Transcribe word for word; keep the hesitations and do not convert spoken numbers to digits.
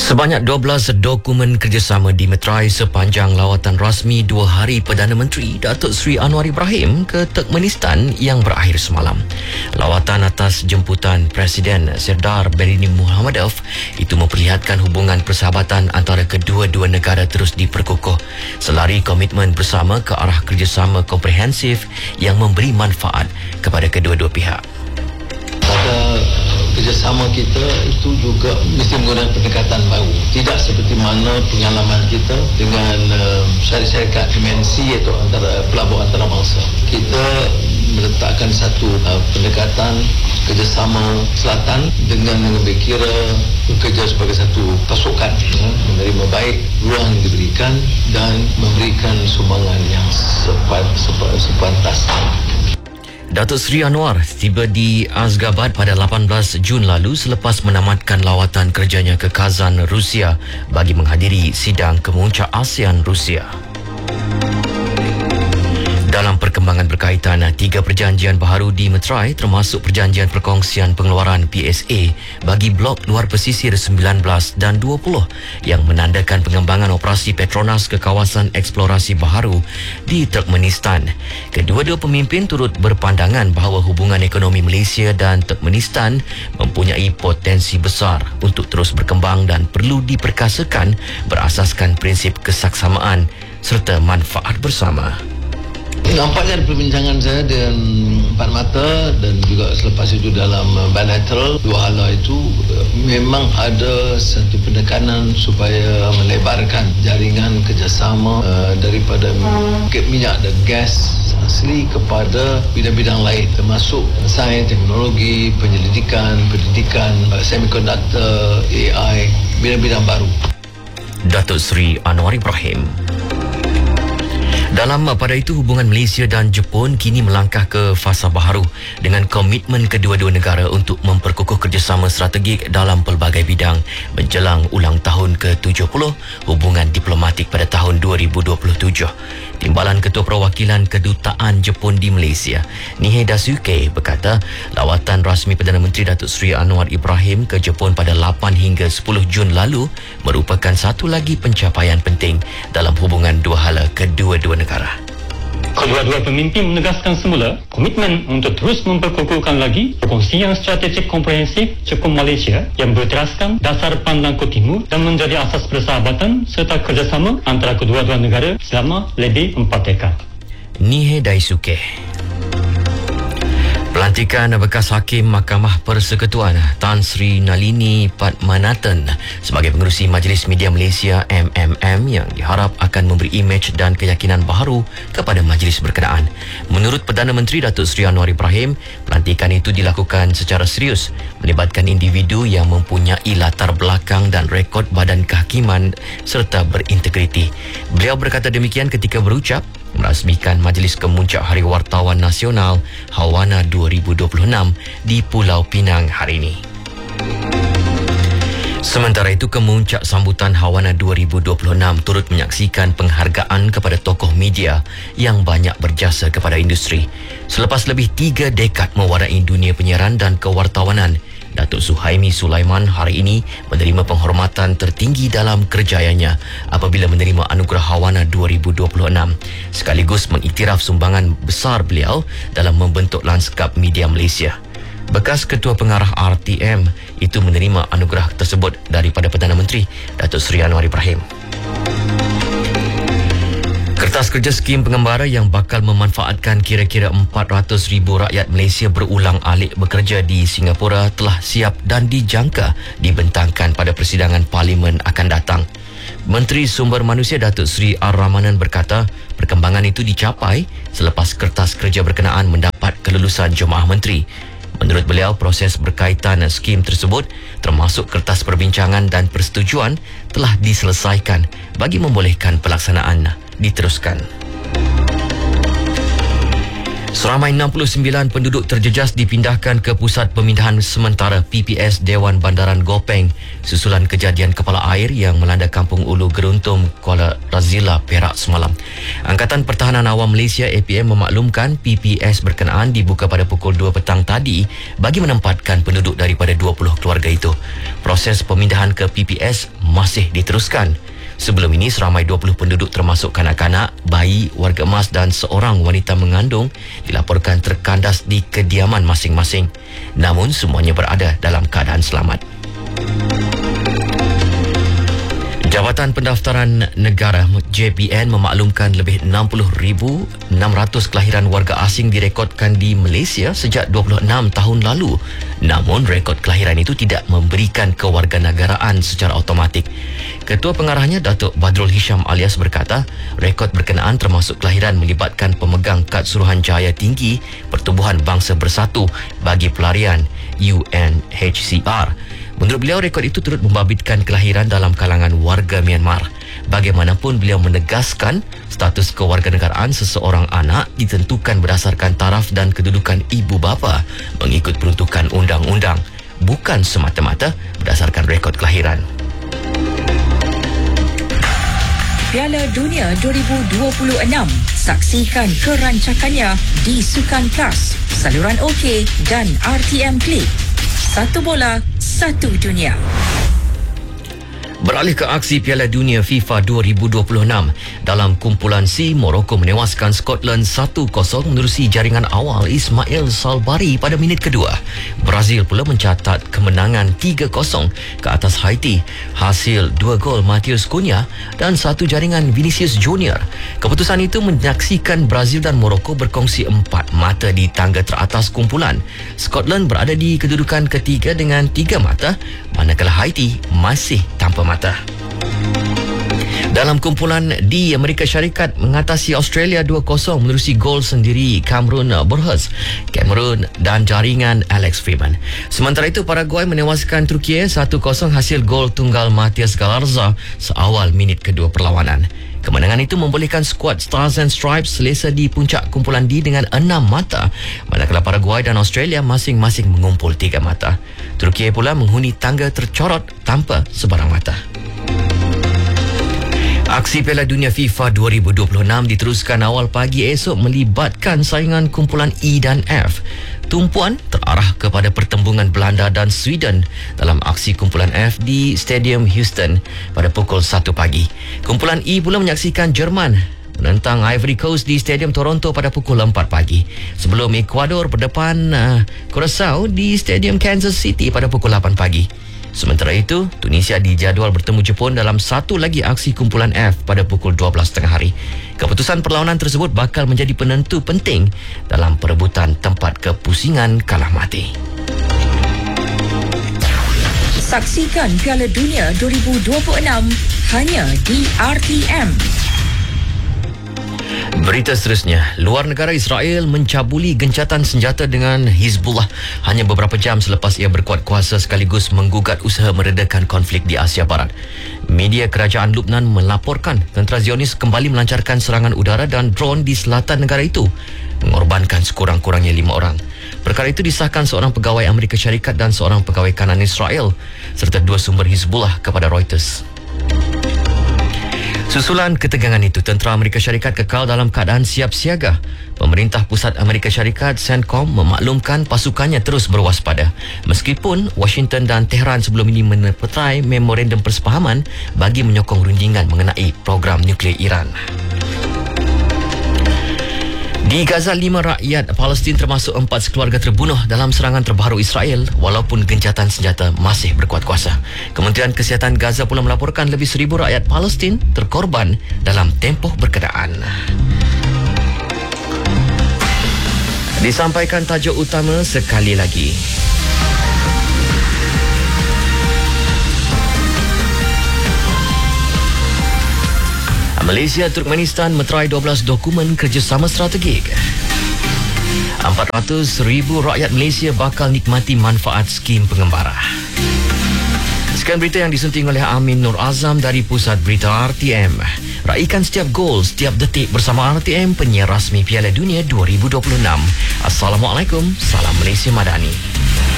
Sebanyak dua belas dokumen kerjasama dimeterai sepanjang lawatan rasmi dua hari Perdana Menteri Datuk Seri Anwar Ibrahim ke Turkmenistan yang berakhir semalam. Lawatan atas jemputan Presiden Serdar Berini Muhammadov itu memperlihatkan hubungan persahabatan antara kedua-dua negara terus diperkukuh selari komitmen bersama ke arah kerjasama komprehensif yang memberi manfaat kepada kedua-dua pihak. Pada kerjasama kita itu juga mesti menggunakan pendekatan baru, tidak seperti mana pengalaman kita dengan uh, syarikat M N C iaitu antara pelabur antarabangsa. Kita meletakkan satu uh, pendekatan kerjasama selatan dengan mengambil kira bekerja sebagai satu pasukan, ya, menerima baik ruang yang diberikan dan memberikan sumbangan yang sepat, sepat, sepantas. Datuk Seri Anwar tiba di Ashgabat pada lapan belas Jun lalu selepas menamatkan lawatan kerjanya ke Kazan, Rusia bagi menghadiri sidang kemuncak ASEAN Rusia. Dalam perkembangan berkaitan, tiga perjanjian baharu dimeterai termasuk perjanjian perkongsian pengeluaran P S A bagi blok luar pesisir sembilan belas dan dua puluh yang menandakan pengembangan operasi Petronas ke kawasan eksplorasi baharu di Turkmenistan. Kedua-dua pemimpin turut berpandangan bahawa hubungan ekonomi Malaysia dan Turkmenistan mempunyai potensi besar untuk terus berkembang dan perlu diperkasakan berasaskan prinsip kesaksamaan serta manfaat bersama. Nampaknya perbincangan saya dengan empat mata dan juga selepas itu dalam bilateral, dua hala itu memang ada satu pendekanan supaya melebarkan jaringan kerjasama uh, daripada minyak dan gas asli kepada bidang-bidang lain termasuk sains, teknologi, penyelidikan, pendidikan, semikonduktor, A I, bidang-bidang baru. Datuk Seri Anwar Ibrahim. Dalam pada itu, hubungan Malaysia dan Jepun kini melangkah ke fasa baharu dengan komitmen kedua-dua negara untuk memperkukuh kerjasama strategik dalam pelbagai bidang menjelang ulang tahun ke tujuh puluh hubungan diplomatik pada tahun dua ribu dua puluh tujuh. Timbalan Ketua Perwakilan Kedutaan Jepun di Malaysia, Nihei Daisuke, berkata lawatan rasmi Perdana Menteri Datuk Seri Anwar Ibrahim ke Jepun pada lapan hingga sepuluh Jun lalu merupakan satu lagi pencapaian penting dalam hubungan dua hala kedua-dua negara. Kedua-dua pemimpin menegaskan semula komitmen untuk terus memperkukuhkan lagi perkongsian strategik komprehensif Jepun Malaysia yang berteraskan dasar Pandangan Timur dan menjadi asas persahabatan serta kerjasama antara kedua-dua negara selama lebih empat dekad. Nihei Daisuke. Pelantikan bekas Hakim Mahkamah Persekutuan Tan Sri Nalini Padmanathan sebagai pengerusi Majlis Media Malaysia M M M yang diharap akan memberi imej dan keyakinan baharu kepada majlis berkenaan. Menurut Perdana Menteri Datuk Seri Anwar Ibrahim, pelantikan itu dilakukan secara serius, melibatkan individu yang mempunyai latar belakang dan rekod badan kehakiman serta berintegriti. Beliau berkata demikian ketika berucap merasmikan Majlis Kemuncak Hari Wartawan Nasional Hawana dua ribu dua puluh enam di Pulau Pinang hari ini. Sementara itu, kemuncak sambutan Hawana dua ribu dua puluh enam turut menyaksikan penghargaan kepada tokoh media yang banyak berjasa kepada industri. Selepas lebih tiga dekad mewarai dunia penyiaran dan kewartawanan, Datuk Suhaimi Sulaiman hari ini menerima penghormatan tertinggi dalam kerjayanya apabila menerima anugerah Hawana dua ribu dua puluh enam sekaligus mengiktiraf sumbangan besar beliau dalam membentuk lanskap media Malaysia. Bekas Ketua Pengarah R T M itu menerima anugerah tersebut daripada Perdana Menteri Datuk Seri Anwar Ibrahim. Kertas kerja skim pengembara yang bakal memanfaatkan kira-kira empat ratus ribu rakyat Malaysia berulang alik bekerja di Singapura telah siap dan dijangka dibentangkan pada persidangan Parlimen akan datang. Menteri Sumber Manusia Datuk Seri Ar-Rahmanan berkata perkembangan itu dicapai selepas kertas kerja berkenaan mendapat kelulusan Jemaah Menteri. Menurut beliau, proses berkaitan skim tersebut termasuk kertas perbincangan dan persetujuan telah diselesaikan bagi membolehkan pelaksanaan diteruskan. Seramai enam puluh sembilan penduduk terjejas dipindahkan ke Pusat Pemindahan Sementara P P S Dewan Bandaran Gopeng susulan kejadian kepala air yang melanda Kampung Ulu Geruntum, Kuala Razila, Perak semalam. Angkatan Pertahanan Awam Malaysia A P M memaklumkan P P S berkenaan dibuka pada pukul dua petang tadi bagi menempatkan penduduk daripada dua puluh keluarga itu. Proses pemindahan ke P P S masih diteruskan. Sebelum ini, seramai dua puluh penduduk termasuk kanak-kanak, bayi, warga emas dan seorang wanita mengandung dilaporkan terkandas di kediaman masing-masing. Namun, semuanya berada dalam keadaan selamat. Jabatan Pendaftaran Negara J P N memaklumkan lebih enam puluh ribu enam ratus kelahiran warga asing direkodkan di Malaysia sejak dua puluh enam tahun lalu. Namun, rekod kelahiran itu tidak memberikan kewarganegaraan secara automatik. Ketua pengarahnya, Datuk Badrul Hisham Alias berkata, rekod berkenaan termasuk kelahiran melibatkan pemegang kad Suruhanjaya Tinggi Pertubuhan Bangsa Bersatu bagi Pelarian U N H C R. Menurut beliau, rekod itu turut membabitkan kelahiran dalam kalangan warga Myanmar. Bagaimanapun, beliau menegaskan status kewarganegaraan seseorang anak ditentukan berdasarkan taraf dan kedudukan ibu bapa mengikut peruntukan undang-undang, bukan semata-mata berdasarkan rekod kelahiran. Piala Dunia dua ribu dua puluh enam. Saksikan kerancakannya di Sukan Plus, saluran OK dan R T M Click. Satu bola, satu dunia. Beralih ke aksi Piala Dunia FIFA dua ribu dua puluh enam. Dalam kumpulan C, Morocco menewaskan Scotland satu kosong menerusi jaringan awal Ismail Salbari pada minit kedua. Brazil pula mencatat kemenangan tiga kosong ke atas Haiti, hasil dua gol Matheus Cunha dan satu jaringan Vinicius Junior. Keputusan itu menyaksikan Brazil dan Morocco berkongsi empat mata di tangga teratas kumpulan. Scotland berada di kedudukan ketiga dengan tiga mata, manakala Haiti masih tanpa mata. Dalam kumpulan D, Amerika Syarikat mengatasi Australia dua kosong menerusi gol sendiri Cameron Burgess, Cameron dan jaringan Alex Freeman. Sementara itu, Paraguay menewaskan Turki satu kosong hasil gol tunggal Matias Galarza seawal minit kedua perlawanan. Kemenangan itu membolehkan skuad Stars and Stripes selesa di puncak kumpulan D dengan enam mata, manakala Paraguay dan Australia masing-masing mengumpul tiga mata. Turki pula menghuni tangga tercorot tanpa sebarang mata. Aksi Piala Dunia FIFA dua ribu dua puluh enam diteruskan awal pagi esok melibatkan saingan kumpulan E dan F. Tumpuan terarah kepada pertembungan Belanda dan Sweden dalam aksi kumpulan F di Stadium Houston pada pukul satu pagi. Kumpulan E pula menyaksikan Jerman menentang Ivory Coast di Stadium Toronto pada pukul empat pagi. Sebelum Ecuador berdepan uh, Curaçao di Stadium Kansas City pada pukul lapan pagi. Sementara itu, Tunisia dijadual bertemu Jepun dalam satu lagi aksi kumpulan F pada pukul dua belas tiga puluh hari. Keputusan perlawanan tersebut bakal menjadi penentu penting dalam perebutan tempat kepusingan kalah mati. Saksikan Piala Dunia dua ribu dua puluh enam hanya di R T M. Berita seterusnya, luar negara Israel mencabuli gencatan senjata dengan Hizbullah hanya beberapa jam selepas ia berkuat kuasa sekaligus menggugat usaha meredakan konflik di Asia Barat. Media kerajaan Lubnan melaporkan tentera Zionis kembali melancarkan serangan udara dan drone di selatan negara itu, mengorbankan sekurang-kurangnya lima orang. Perkara itu disahkan seorang pegawai Amerika Syarikat dan seorang pegawai kanan Israel serta dua sumber Hizbullah kepada Reuters. Susulan ketegangan itu, tentera Amerika Syarikat kekal dalam keadaan siap siaga. Pemerintah Pusat Amerika Syarikat CENTCOM memaklumkan pasukannya terus berwaspada meskipun Washington dan Tehran sebelum ini menepetai memorandum persefahaman bagi menyokong rundingan mengenai program nuklear Iran. Di Gaza, lima rakyat Palestin termasuk empat sekeluarga terbunuh dalam serangan terbaru Israel walaupun gencatan senjata masih berkuat kuasa. Kementerian Kesihatan Gaza pula melaporkan lebih seribu rakyat Palestin terkorban dalam tempoh berkenaan. Disampaikan tajuk utama sekali lagi. Malaysia Turkmenistan meterai dua belas dokumen kerjasama strategik. empat ratus ribu rakyat Malaysia bakal nikmati manfaat skim pengembara. Sekian berita yang disunting oleh Amin Nur Azam dari Pusat Berita R T M. Raikan setiap gol, setiap detik bersama R T M, penyiar rasmi Piala Dunia dua ribu dua puluh enam. Assalamualaikum, salam Malaysia Madani.